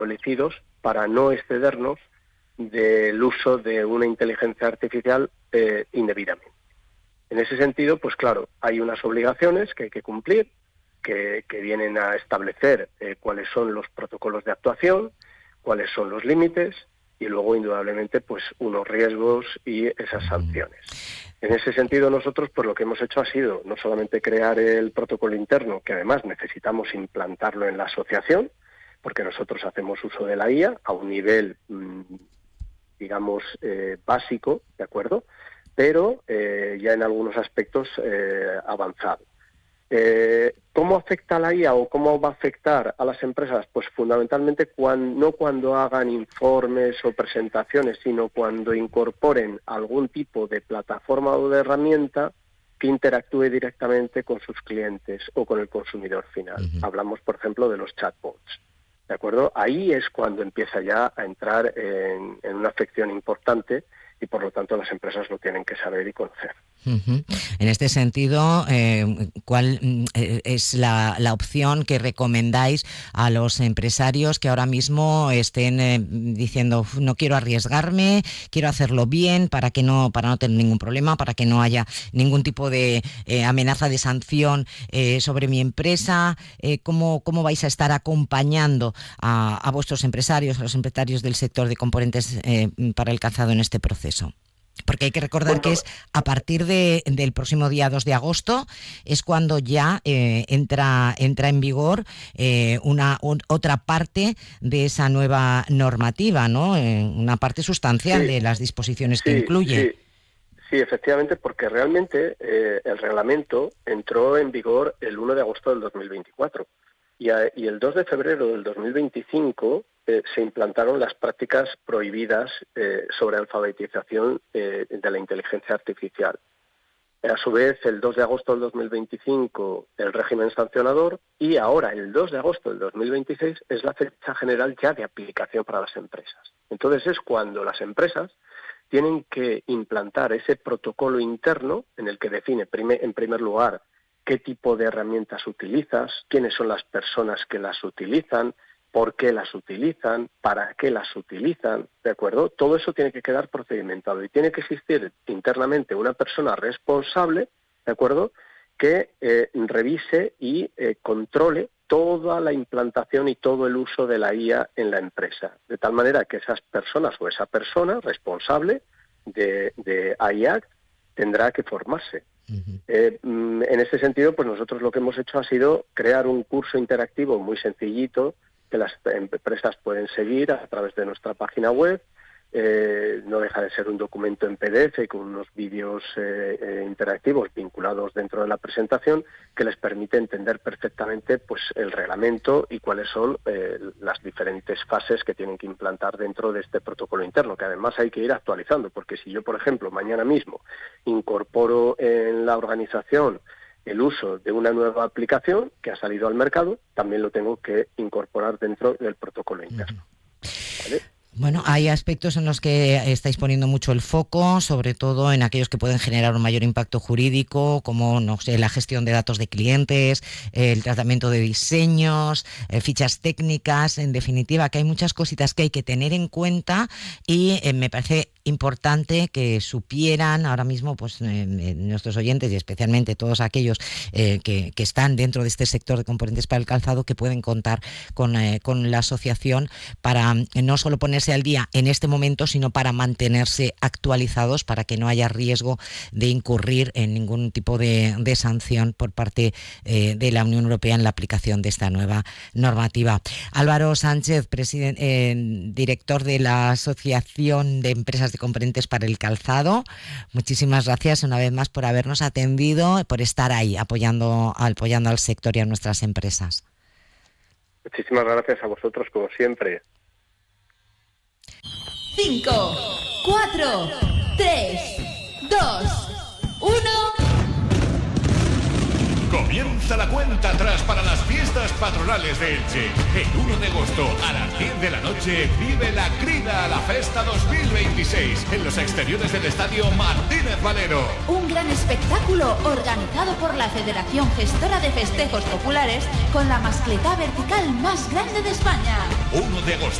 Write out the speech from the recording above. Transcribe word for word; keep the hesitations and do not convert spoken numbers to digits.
establecidos para no excedernos del uso de una inteligencia artificial eh, indebidamente. En ese sentido, pues claro, hay unas obligaciones que hay que cumplir, que, que vienen a establecer eh, cuáles son los protocolos de actuación, cuáles son los límites y luego, indudablemente, pues unos riesgos y esas sanciones. En ese sentido, nosotros pues lo que hemos hecho ha sido no solamente crear el protocolo interno, que además necesitamos implantarlo en la asociación, porque nosotros hacemos uso de la I A a un nivel, mmm, digamos, eh, básico, ¿de acuerdo?, pero eh, ya en algunos aspectos eh, avanzado. Eh, ¿Cómo afecta la I A o cómo va a afectar a las empresas? Pues fundamentalmente cuando, no cuando hagan informes o presentaciones, sino cuando incorporen algún tipo de plataforma o de herramienta que interactúe directamente con sus clientes o con el consumidor final. Uh-huh. Hablamos, por ejemplo, de los chatbots, ¿de acuerdo? Ahí es cuando empieza ya a entrar en, en una afección importante y, por lo tanto, las empresas lo tienen que saber y conocer. Uh-huh. En este sentido, eh, ¿cuál eh, es la, la opción que recomendáis a los empresarios que ahora mismo estén eh, diciendo no quiero arriesgarme, quiero hacerlo bien para que no para no tener ningún problema, para que no haya ningún tipo de eh, amenaza de sanción eh, sobre mi empresa? Eh, ¿cómo, ¿Cómo vais a estar acompañando a, a vuestros empresarios, a los empresarios del sector de componentes eh, para el calzado en este proceso? Porque hay que recordar bueno, que es a partir de, del próximo día dos de agosto es cuando ya eh, entra entra en vigor eh, una un, otra parte de esa nueva normativa, ¿no? Eh, una parte sustancial sí, de las disposiciones sí, que incluye. Sí. Sí, efectivamente, porque realmente eh, el reglamento entró en vigor el uno de agosto del dos mil veinticuatro y, a, y el dos de febrero del dos mil veinticinco eh, se implantaron las prácticas prohibidas eh, sobre alfabetización eh, de la inteligencia artificial. A su vez, el dos de agosto del dos mil veinticinco, el régimen sancionador, y ahora, el dos de agosto del dos mil veintiséis, es la fecha general ya de aplicación para las empresas. Entonces es cuando las empresas tienen que implantar ese protocolo interno en el que define, en primer lugar, qué tipo de herramientas utilizas, quiénes son las personas que las utilizan, por qué las utilizan, para qué las utilizan, ¿de acuerdo? Todo eso tiene que quedar procedimentado y tiene que existir internamente una persona responsable, ¿de acuerdo?, que eh, revise y eh, controle toda la implantación y todo el uso de la I A en la empresa, de tal manera que esas personas o esa persona responsable de, de I A tendrá que formarse. Uh-huh. Eh, en ese sentido, pues nosotros lo que hemos hecho ha sido crear un curso interactivo muy sencillito que las empresas pueden seguir a través de nuestra página web. Eh, no deja de ser un documento en P D F con unos vídeos eh, eh, interactivos vinculados dentro de la presentación que les permite entender perfectamente pues el reglamento y cuáles son eh, las diferentes fases que tienen que implantar dentro de este protocolo interno, que además hay que ir actualizando, porque si yo, por ejemplo, mañana mismo incorporo en la organización el uso de una nueva aplicación que ha salido al mercado, también lo tengo que incorporar dentro del protocolo interno. ¿Vale? Bueno, hay aspectos en los que estáis poniendo mucho el foco, sobre todo en aquellos que pueden generar un mayor impacto jurídico, como no sé, la gestión de datos de clientes, el tratamiento de diseños, eh, fichas técnicas, en definitiva, que hay muchas cositas que hay que tener en cuenta y eh, me parece importante que supieran ahora mismo pues eh, nuestros oyentes y especialmente todos aquellos eh, que, que están dentro de este sector de componentes para el calzado, que pueden contar con, eh, con la asociación para eh, no solo ponerse al día en este momento, sino para mantenerse actualizados, para que no haya riesgo de incurrir en ningún tipo de, de sanción por parte eh, de la Unión Europea en la aplicación de esta nueva normativa. Álvaro Sánchez, presiden- eh, director de la Asociación de Empresas de Componentes para el Calzado, muchísimas gracias una vez más por habernos atendido, por estar ahí apoyando, apoyando al sector y a nuestras empresas. Muchísimas gracias a vosotros, como siempre. cinco, cuatro, tres, dos, uno. Comienza la cuenta atrás para las fiestas patronales de Elche. El uno de agosto a las diez de la noche vive la Crida a la Festa dos mil veintiséis en los exteriores del Estadio Martínez Valero. Un gran espectáculo organizado por la Federación Gestora de Festejos Populares con la mascletá vertical más grande de España. uno de agosto.